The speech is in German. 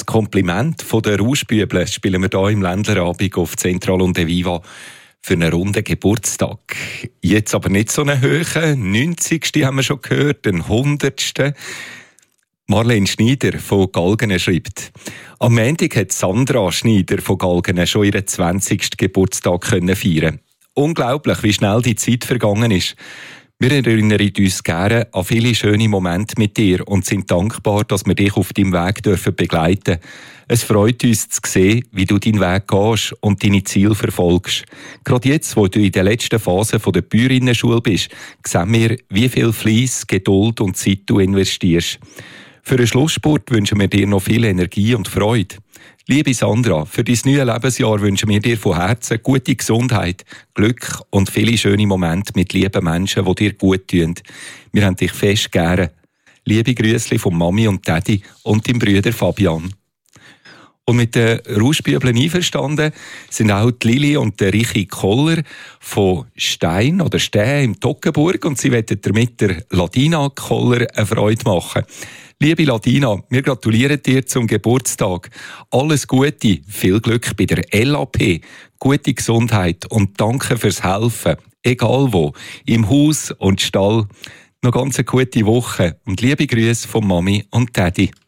Als Kompliment von der Rauschbüble spielen wir hier im Ländlerabend auf Zentral und Viva für einen runden Geburtstag. Jetzt aber nicht so einen hohen, 90. haben wir schon gehört, den 100. Marlene Schneider von Galgenen schreibt: Am Montag hat Sandra Schneider von Galgenen schon ihren 20. Geburtstag feiern. Unglaublich, wie schnell die Zeit vergangen ist. Wir erinnern uns gerne an viele schöne Momente mit dir und sind dankbar, dass wir dich auf deinem Weg begleiten dürfen. Es freut uns zu sehen, wie du deinen Weg gehst und deine Ziele verfolgst. Gerade jetzt, wo du in der letzten Phase der Bäuerinnenschule bist, sehen wir, wie viel Fleiss, Geduld und Zeit du investierst. Für den Schlussspurt wünschen wir dir noch viel Energie und Freude. Liebe Sandra, für dein neues Lebensjahr wünschen wir dir von Herzen gute Gesundheit, Glück und viele schöne Momente mit lieben Menschen, die dir gut tun. Wir haben dich fest gerne. Liebe Grüßli von Mami und Daddy und deinem Bruder Fabian. Und mit den Rauschbübeln einverstanden sind auch die Lili und der Richi Koller von Stein oder Stäh im Toggenburg und sie wollen damit der Ladina Koller eine Freude machen. Liebe Ladina, wir gratulieren dir zum Geburtstag. Alles Gute, viel Glück bei der LAP, gute Gesundheit und danke fürs Helfen, egal wo, im Haus und Stall. Noch ganz eine gute Woche und liebe Grüße von Mami und Daddy.